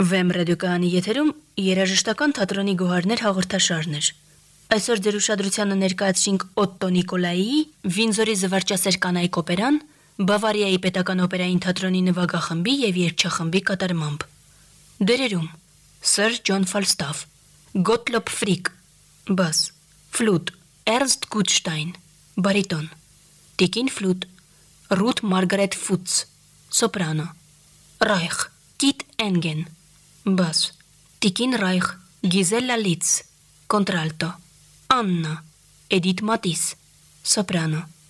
Վեմ ռադիոկայանի եթերում երաժշտական թատրոնի գոհարներ հաղորդաշարն էր։ Այսօր ձեր ուշադրությանը ներկայացրինք Օտտո Նիկոլայիի Վինձորի զվարճասեր կանայք օպերան Բավարիայի պետական օպերային թատրոնի նվագախմբի եւ երգչախմբի կատարմամբ։ Դերերում Սըր Ջոն Ֆալստաֆ, Գոտլոբ Ֆրիկ, բաս, ֆլուտ, Էրնստ Գուտշտայն, բարիտոն, տիկին ֆլուտ, Ռութ Մարգարետ Ֆուց, սոպրանո, Ռայխ, Կիտ Էնգեն, բաս, տիկին Ռայխ, Գիզելլա Լիցս, կոնտրալտո, Աննա, Էդիթ Մատիս, սոպրանո,